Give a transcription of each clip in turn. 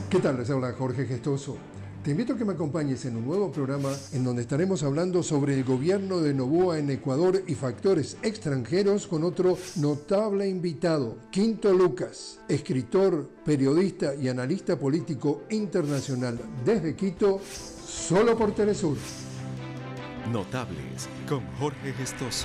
¿Qué tal? Les habla Jorge Gestoso. Te invito a que me acompañes en un nuevo programa en donde estaremos hablando sobre el gobierno de Noboa en Ecuador y factores extranjeros con otro notable invitado, Quinto Lucas, escritor, periodista y analista político internacional desde Quito, solo por Telesur. Notables con Jorge Gestoso.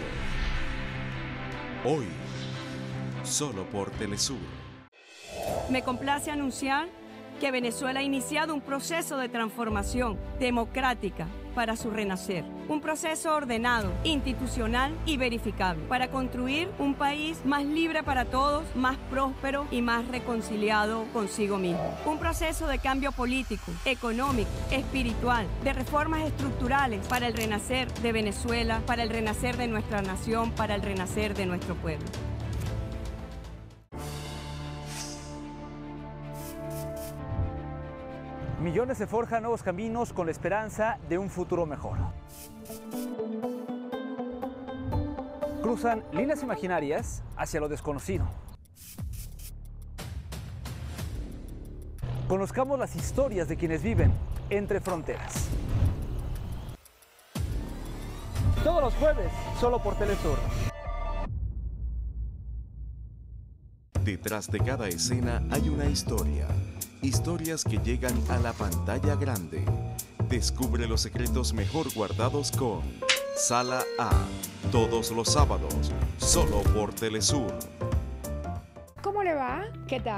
Hoy, solo por Telesur. Me complace anunciar que Venezuela ha iniciado un proceso de transformación democrática para su renacer. Un proceso ordenado, institucional y verificable para construir un país más libre para todos, más próspero y más reconciliado consigo mismo. Un proceso de cambio político, económico, espiritual, de reformas estructurales para el renacer de Venezuela, para el renacer de nuestra nación, para el renacer de nuestro pueblo. Millones se forjan nuevos caminos con la esperanza de un futuro mejor. Cruzan líneas imaginarias hacia lo desconocido. Conozcamos las historias de quienes viven entre fronteras. Todos los jueves, solo por Telesur. Detrás de cada escena hay una historia. Historias que llegan a la pantalla grande. Descubre los secretos mejor guardados con Sala A. Todos los sábados, solo por Telesur. ¿Cómo le va? ¿Qué tal?